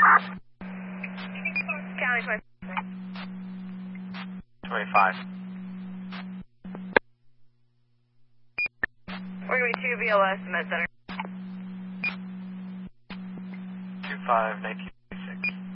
County 25. We're going to be 2 VLS, Med Center. 25, 19.